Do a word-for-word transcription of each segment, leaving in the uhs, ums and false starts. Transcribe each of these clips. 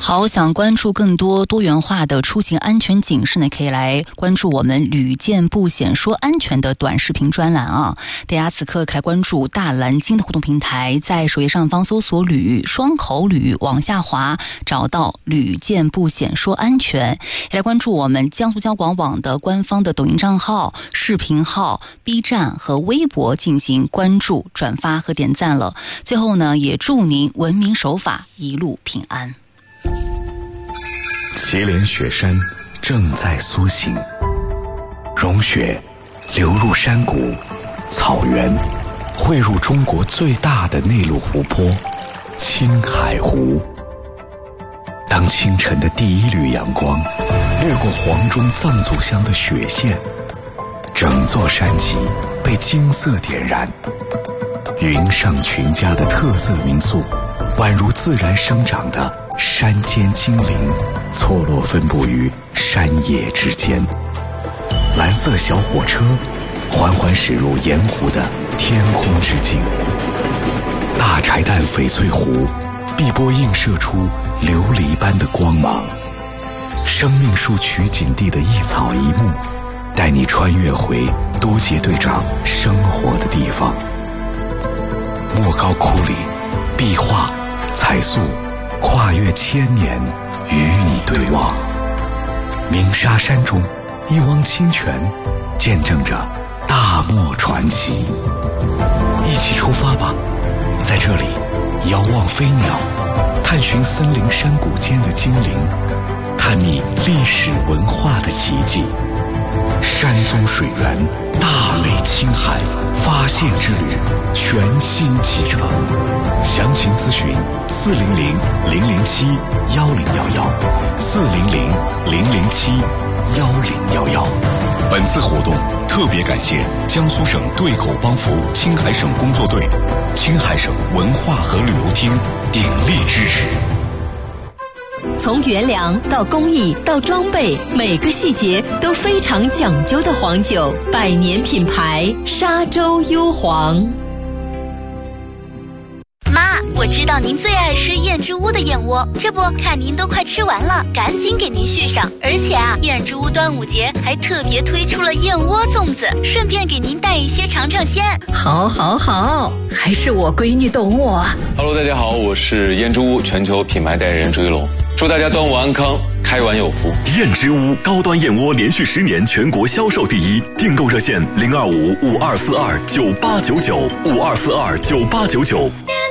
好，想关注更多多元化的出行安全警示呢，可以来关注我们屡见不鲜说安全的短视频专栏啊。大家此刻可以关注大蓝鲸的互动平台，在首页上方搜索旅双口旅，往下滑找到屡见不鲜说安全，也来关注我们江苏交广网的官方的抖音账号、视频号、B 站和微博进行关注、转发和点赞了。最后呢，也祝您文明守法，一路平安。 祁连雪山正在苏醒，融雪流入山谷、草原，汇入中国最大的内陆湖泊青海湖。当清晨的第一缕阳光掠过黄钟藏族乡的雪线，整座山脊被金色点燃。云上群家的特色民宿，宛如自然生长的山间精灵，错落分布于山野之间。蓝色小火车缓缓驶入盐湖的天空之境，大柴旦翡翠湖碧波映射出琉璃般的光芒。生命树取景地的一草一木，带你穿越回都杰队长生活的地方。莫高窟里壁画彩塑跨越千年，与你对望。鸣沙山中一汪清泉，见证着大漠传奇。一起出发吧，在这里遥望飞鸟，探寻森林山谷间的精灵，探秘历史文化的奇迹。山中水源，大美青海，发现之旅全新启程。详情咨询四零零零零七幺零幺幺，四零零零零七幺零幺幺。本次活动特别感谢江苏省对口帮扶青海省工作队、青海省文化和旅游厅鼎力支持。 从原粮到工艺到装备，每个细节都非常讲究的黄酒，百年品牌沙洲幽黄。 妈，我知道您最爱吃燕之屋的燕窝，这不看您都快吃完了，赶紧给您续上。而且啊，燕之屋端午节还特别推出了燕窝粽子，顺便给您带一些尝尝鲜。 好好好，还是我闺女懂我。 Hello， 大家好，我是燕之屋全球品牌代言人朱一龙。祝大家端午安康，开碗有福。 燕之屋高端燕窝连续十年全国销售第一，订购热线零二五五二四二九八九九五二四二九八九九。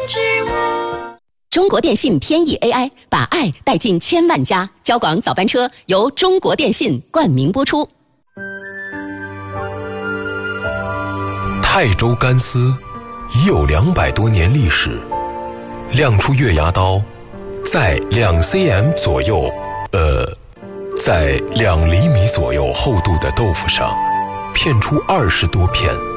中国电信天翼 A I 把爱带进千万家，交广早班车由中国电信冠名播出。 泰州干丝已有两百多年历史，亮出月牙刀，在两 C M 左右，呃，在两厘米左右厚度的豆腐上，片出二十多片